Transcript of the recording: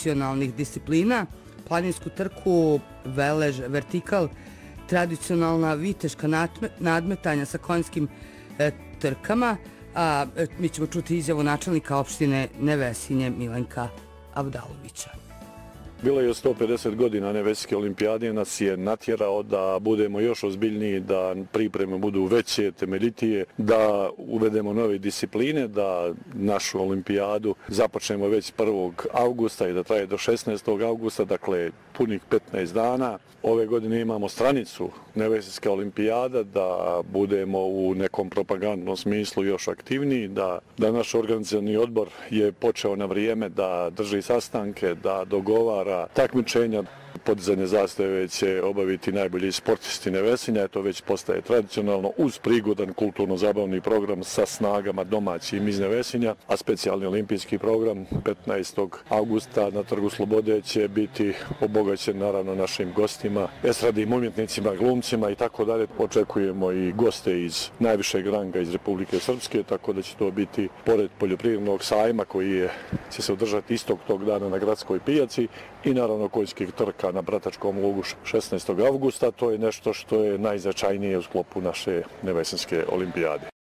tradicionalnih disciplina, planinsku trku, velež, vertikal, tradicionalna viteška nadmetanja sa konjskim trkama, a mi ćemo čuti izjavu načelnika opštine Nevesinje Milenka Avdalovića. Bilo je 150 godina Nevesinjske olimpijade, nas je natjerao da budemo još ozbiljniji, da pripreme budu veće, temeljitije, da uvedemo nove discipline, da našu olimpijadu započnemo već 1. augusta i da traje do 16. augusta, dakle punih 15 dana. Ove godine imamo stranicu Nevesinjska olimpijada, da budemo u nekom propagandnom smislu još aktivniji, da naš organizacioni odbor je počeo na vrijeme da drži sastanke, da dogovara takmičenja. Podizanje zastave će obaviti najbolji sportisti Nevesinja, to već postaje tradicionalno uz prigodan kulturno-zabavni program sa snagama domaćim iz Nevesinja, a specijalni olimpijski program 15. augusta na Trgu Slobode će biti obogaćen naravno našim gostima, estradnim umjetnicima, glumcima i tako dalje. Očekujemo i goste iz najvišeg ranga iz Republike Srpske, tako da će to biti pored poljoprivrednog sajma koji će se održati istog tog dana na gradskoj pijaci i naravno konjskih trka na Bratačkom lugu 16. augusta. To je nešto što je najznačajnije u sklopu naše Nevesinjske olimpijade.